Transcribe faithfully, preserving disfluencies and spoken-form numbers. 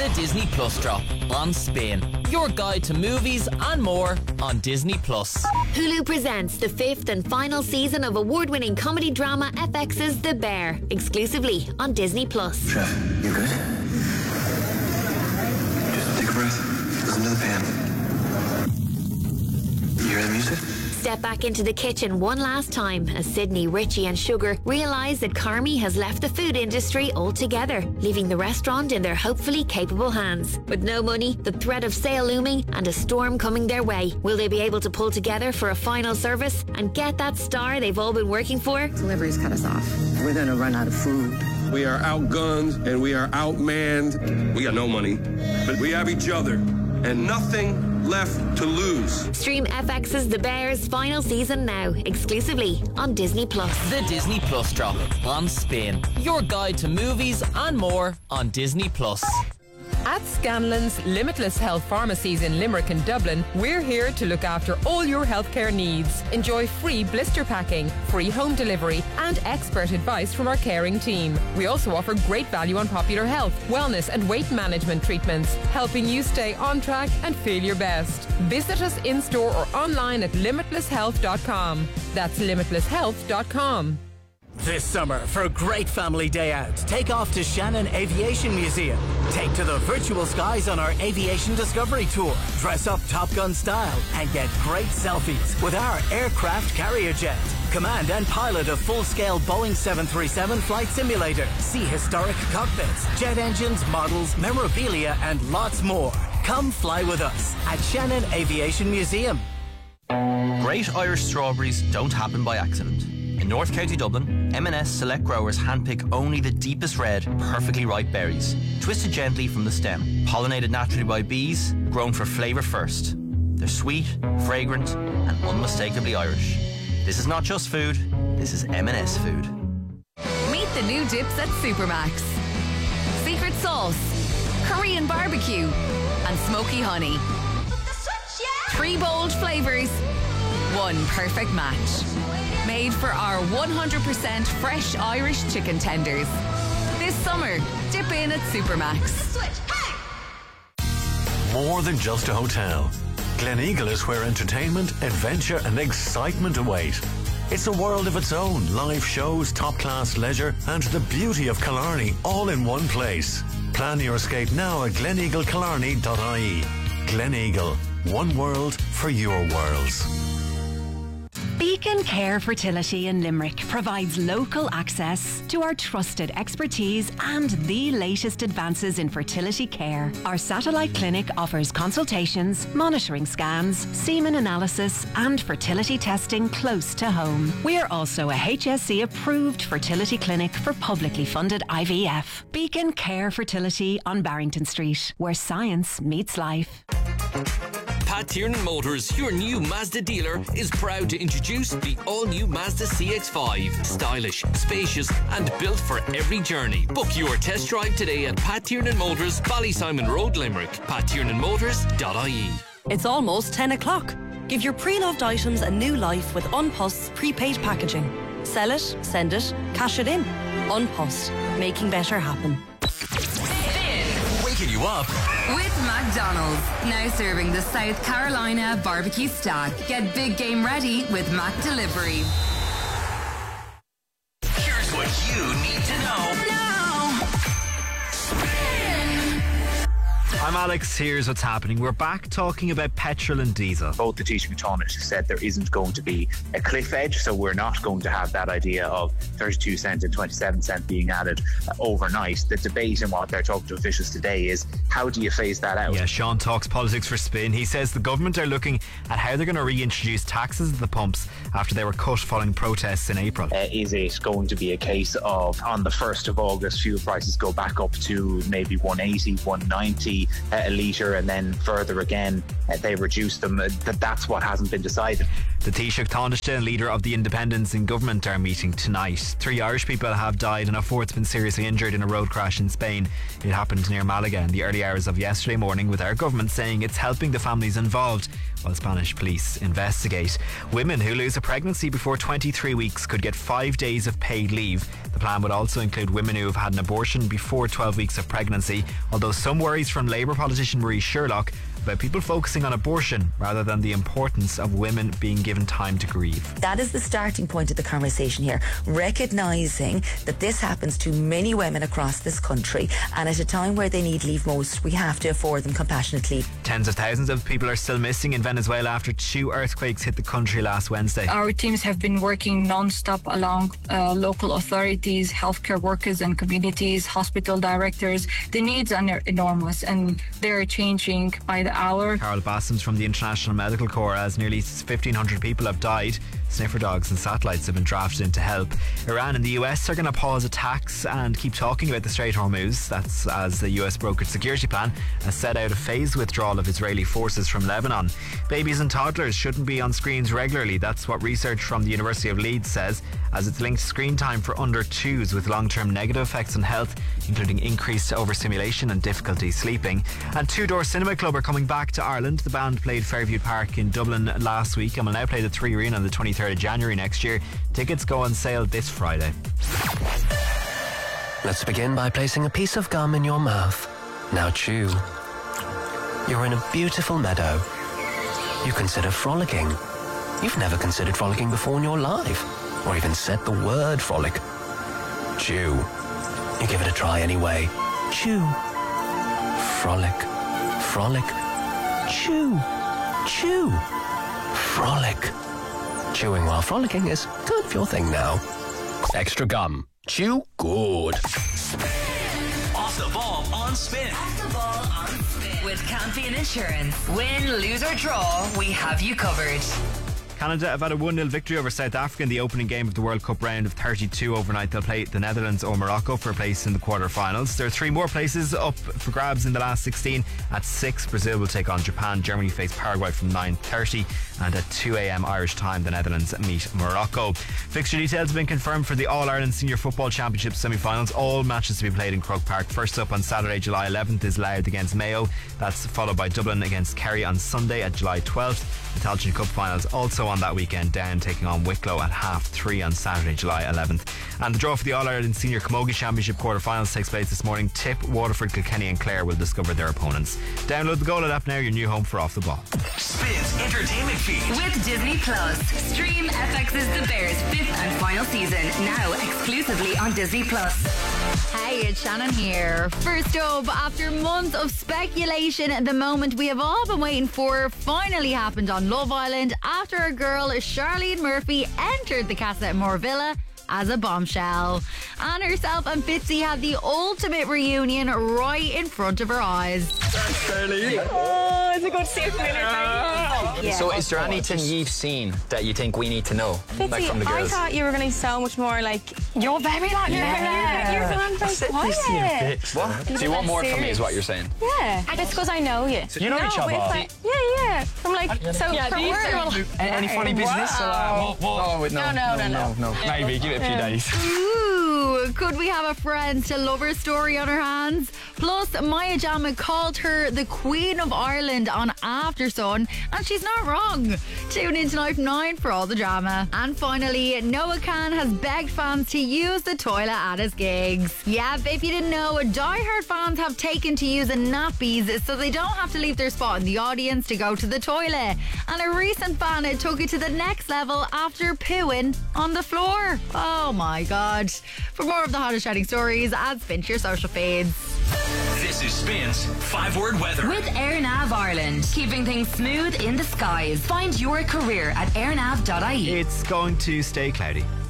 The Disney Plus drop on Spin. Your guide to movies and more on Disney Plus. Hulu presents the fifth and final season of award-winning comedy drama F X's The Bear, exclusively on Disney Plus. Chef, you good? Just take a breath. Listen to the pan. You hear the music? Step back into the kitchen one last time as Sydney, Richie and Sugar realise that Carmi has left the food industry altogether, leaving the restaurant in their hopefully capable hands. With no money, the threat of sale looming and a storm coming their way, will they be able to pull together for a final service and get that star they've all been working for? Deliveries cut us off. We're going to run out of food. We are outgunned and we are outmanned. We got no money, but we have each other and nothing left to lose. Stream F X's The Bear's final season now, exclusively on Disney Plus. The Disney Plus drop on Spin. Your guide to movies and more on Disney Plus. At Scanlon's Limitless Health Pharmacies in Limerick and Dublin, we're here to look after all your healthcare needs. Enjoy free blister packing, free home delivery and expert advice from our caring team. We also offer great value on popular health, wellness and weight management treatments, helping you stay on track and feel your best. Visit us in-store or online at limitless health dot com. That's limitless health dot com. This summer, for a great family day out, take off to Shannon Aviation Museum. Take to the virtual skies on our Aviation Discovery Tour. Dress up Top Gun style and get great selfies with our aircraft carrier jet. Command and pilot a full-scale Boeing seven thirty-seven flight simulator. See historic cockpits, jet engines, models, memorabilia and lots more. Come fly with us at Shannon Aviation Museum. Great Irish strawberries don't happen by accident. In North County Dublin, M and S select growers handpick only the deepest red, perfectly ripe berries, twisted gently from the stem, pollinated naturally by bees, grown for flavour first. They're sweet, fragrant and unmistakably Irish. This is not just food, this is M and S food. Meet the new dips at Supermax. Secret sauce, Korean barbecue and smoky honey. Three bold flavours, one perfect match. Made for our one hundred percent fresh Irish chicken tenders. This summer, dip in at Supermax. More than just a hotel. Gleneagle is where entertainment, adventure and excitement await. It's a world of its own, live shows, top-class leisure and the beauty of Killarney all in one place. Plan your escape now at gleneagle killarney dot I E. Gleneagle, one world for your worlds. Beacon Care Fertility in Limerick provides local access to our trusted expertise and the latest advances in fertility care. Our satellite clinic offers consultations, monitoring scans, semen analysis and fertility testing close to home. We are also a H S C approved fertility clinic for publicly funded I V F. Beacon Care Fertility on Barrington Street, where science meets life. Pat Tiernan Motors, your new Mazda dealer, is proud to introduce the all-new Mazda C X five. Stylish, spacious and built for every journey. Book your test drive today at Pat Tiernan Motors, Ballysimon Road, Limerick. pat tiernan motors dot I E. It's almost ten o'clock. Give your pre-loved items a new life with Unpost's prepaid packaging. Sell it, send it, cash it in. Unpost, making better happen. Waking you up with McDonald's, now serving the South Carolina barbecue stack. Get big game ready with Mac Delivery. Here's what you need to know now. I'm Alex, here's what's happening. We're back talking about petrol and diesel. Both the Taoiseach and Taoiseach said there isn't going to be a cliff edge, so we're not going to have that idea of thirty-two cent and twenty-seven cent being added uh, overnight. The debate and what they're talking to officials today is, how do you phase that out? Yeah, Sean talks politics for Spin. He says the government are looking at how they're going to reintroduce taxes at the pumps after they were cut following protests in April. Uh, is it going to be a case of on the first of August fuel prices go back up to maybe one eighty, one ninety? a litre, and then further again uh, they reduce them. Uh, that that's what hasn't been decided. The Taoiseach Tánaiste, leader of the Independents in government, are meeting tonight. Three Irish people have died and a fourth been seriously injured in a road crash in Spain. It happened near Malaga in the early hours of yesterday morning, with our government saying it's helping the families involved while Spanish police investigate. Women who lose a pregnancy before twenty-three weeks could get five days of paid leave. The plan would also include women who have had an abortion before twelve weeks of pregnancy, although some worries from Labour politician Marie Sherlock about people focusing on abortion rather than the importance of women being given time to grieve. That is the starting point of the conversation here, recognising that this happens to many women across this country, and at a time where they need leave most, we have to afford them compassionate leave. Tens of thousands of people are still missing in Venezuela after two earthquakes hit the country last Wednesday. Our teams have been working non-stop along uh, local authorities, healthcare workers and communities, hospital directors. The needs are enormous and they're changing by the hour. Carol Bassams from the International Medical Corps, as nearly fifteen hundred people have died. Sniffer dogs and satellites have been drafted in to help. Iran and the U S are going to pause attacks and keep talking about the Strait Hormuz. That's as the U S brokered security plan has set out a phased withdrawal of Israeli forces from Lebanon. Babies and toddlers shouldn't be on screens regularly. That's what research from the University of Leeds says, as it's linked screen time for under twos with long-term negative effects on health, including increased overstimulation and difficulty sleeping. And Two Door Cinema Club are coming back to Ireland. The band played Fairview Park in Dublin last week and will now play the Three Arena on the twenty-third of January next year. Tickets go on sale this Friday. Let's begin by placing a piece of gum in your mouth. Now chew. You're in a beautiful meadow. You consider frolicking. You've never considered frolicking before in your life, or even said the word frolic. Chew. You give it a try anyway. Chew. Frolic. Frolic. Chew. Chew. Frolic. Chewing while frolicking is good for your thing now. Extra gum. Chew good. Off the ball on Spin. Off the ball on Spin. With Campion Insurance. Win, lose or draw, we have you covered. Canada have had a one nil victory over South Africa in the opening game of the World Cup round of thirty-two overnight. They'll play the Netherlands or Morocco for a place in the quarter-finals. There are three more places up for grabs in the last sixteen. At six, Brazil will take on Japan. Germany face Paraguay from nine thirty. And at two a.m. Irish time, the Netherlands meet Morocco. Fixture details have been confirmed for the All-Ireland Senior Football Championship semi-finals. All matches to be played in Croke Park. First up on Saturday, July eleventh, is Louth against Mayo. That's followed by Dublin against Kerry on Sunday at July twelfth. The Tailteann Cup finals also on that weekend. Down taking on Wicklow at half three on Saturday, July eleventh. And the draw for the All-Ireland Senior Camogie Championship quarter-finals takes place this morning. Tip, Waterford, Kilkenny and Clare will discover their opponents. Download the Goal app now, your new home for Off the Ball. Spins Entertainment Feed. With Disney Plus. Stream F X's The Bears' fifth and final season, now exclusively on Disney Plus. Hey, it's Shannon here. First up, after months of speculation, the moment we have all been waiting for finally happened on Love Island after a girl, Charlene Murphy, entered the Casa Amor Villa as a bombshell. And herself and Fitzy had the ultimate reunion right in front of her eyes. Charlene. Oh, it's a good to see you familiar. Yeah. So is there anything you've seen that you think we need to know? Fitzy, like from the I girls? thought you were going to be so much more like, you're very like, yeah. You're going very quiet. What? So you want more from me is what you're saying? Yeah, it's because I know you. So you know no, each other? Like, yeah, yeah. From like, so yeah, from work. Any funny business? Wow. Or, uh, no, no, no, no, no, no, no. Maybe, give it a few days. Ooh, could we have a friend to lover story on her hands? Plus, Maya Jama called her the Queen of Ireland on Aftersun, and she's not wrong. Tune in tonight from nine for all the drama. And finally, Noah Khan has begged fans to use the toilet at his gigs. Yep, if you didn't know, diehard fans have taken to using nappies so they don't have to leave their spot in the audience to go to the toilet. And a recent fan took it to the next level after pooing on the floor. Oh my god. For more of the hottest trending stories, add Spin to your social feeds. This is Spin's five-word weather. With AirNav Ireland, keeping things smooth in the skies. Find your career at airnav dot I E. It's going to stay cloudy.